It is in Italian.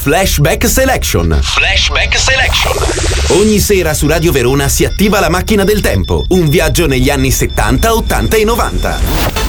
Flashback Selection. Flashback Selection. Ogni sera su Radio Verona si attiva la macchina del tempo. Un viaggio negli anni 70, 80 e 90.